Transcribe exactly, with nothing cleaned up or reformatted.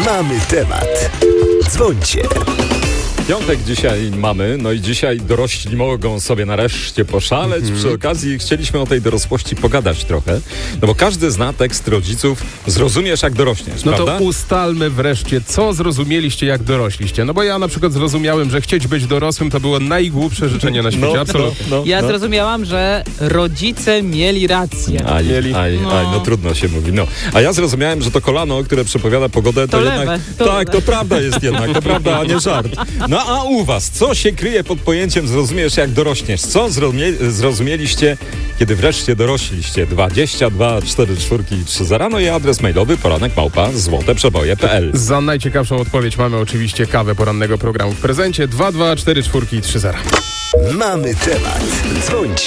Mamy temat. Dzwońcie. Piątek dzisiaj mamy, no i dzisiaj dorośli mogą sobie nareszcie poszaleć. Mm-hmm. Przy okazji chcieliśmy o tej dorosłości pogadać trochę, no bo każdy zna tekst rodziców "Zrozumiesz, jak dorośniesz", No prawda? to ustalmy wreszcie, co zrozumieliście, jak dorośliście. No bo ja na przykład zrozumiałem, że chcieć być dorosłym to było najgłupsze życzenie na świecie, No, absolutnie. no, no, Ja no. zrozumiałam, że rodzice mieli rację. Aj, mieli. aj, No. aj, no trudno się mówi, no. A ja zrozumiałem, że to kolano, które przepowiada pogodę, to, To jednak... lewe, to tak, lewe. to prawda jest jednak, to prawda, a nie żart. No a u was, co się kryje pod pojęciem "zrozumiesz, jak dorośniesz"? Co zrozumie- zrozumieliście, kiedy wreszcie dorośliście? dwadzieścia dwa cztery cztery trzy zero, no i adres mailowy poranek małpa złoteprzeboje kropka p l. Za najciekawszą odpowiedź mamy oczywiście kawę porannego programu w prezencie. Dwa dwa cztery cztery trzy zero. Mamy temat. Dzwońcie.